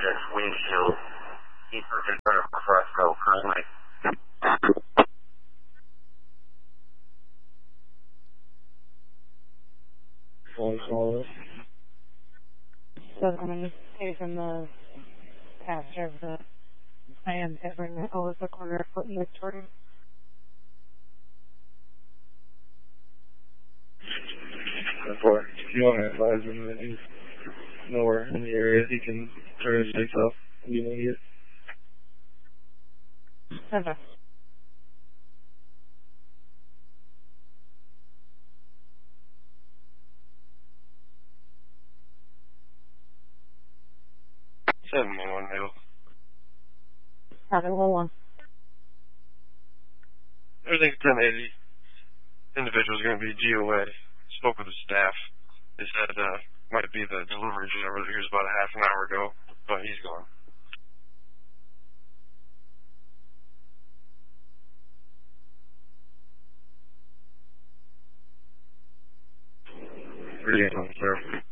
subject's windshield. He's in front of Fresco currently. So I'm going to stay from the pasture of the land to bring it over the corner foot in Victoria. Therefore, if you want to advise him that he's nowhere in the area, he can turn his lights off when you need it. Okay. Hold on. Everything's 1080. Individual's going to be GOA. Spoke with the staff. They said might be the delivery driver that was about a half an hour ago, but he's gone. Pretty good, sir.